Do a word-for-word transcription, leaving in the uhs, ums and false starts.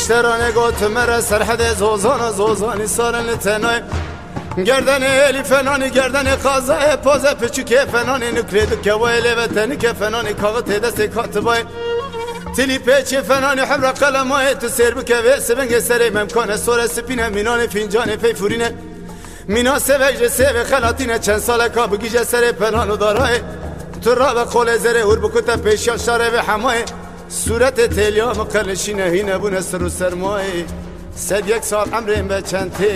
اشترانه گوت مره سرحد زوزان زوزانی سارن تنای گردن الی فنانی گردن قازه پوزه پچوکه فنانی نکرید که ویلی وطنی که فنانی کاغت دست کاتبای تلی پیچ فنانی حمر قلمای تو سر بکه و سبنگ سری ممکانه سور سپینه مینان فینجان پی فورینه مینا سویج سوی خلاتینه چند ساله که بگیجه سر پنانو دارای تو را به قول زره هور بکوته پیشا شاره و حمای صورت تلیا مقرشینه هینه بونه سر و سرمای سد یک سال عمرین به چند